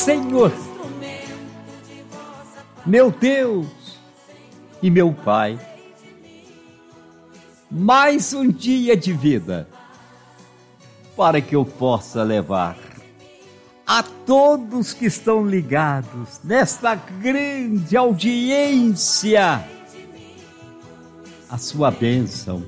Senhor, meu Deus e meu Pai, mais um dia de vida para que eu possa levar a todos que estão ligados nesta grande audiência a sua bênção,